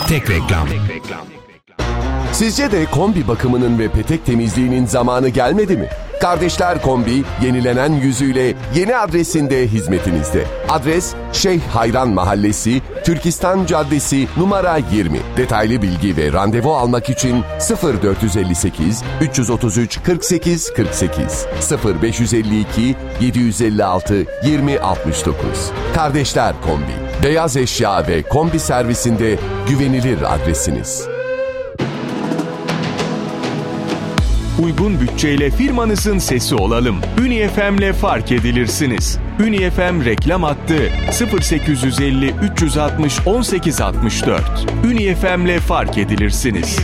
Tek reklam. Sizce de kombi bakımının ve petek temizliğinin zamanı gelmedi mi? Kardeşler Kombi, yenilenen yüzüyle yeni adresinde hizmetinizde. Adres Şeyh Hayran Mahallesi, Türkistan Caddesi, numara 20. Detaylı bilgi ve randevu almak için 0458 333 48 48 0552 756 20 69. Kardeşler Kombi, beyaz eşya ve kombi servisinde güvenilir adresiniz. Uygun bütçeyle firmanızın sesi olalım. Uni FM'le fark edilirsiniz. Uni FM reklam hattı 0850 360 1864. Uni FM'le fark edilirsiniz.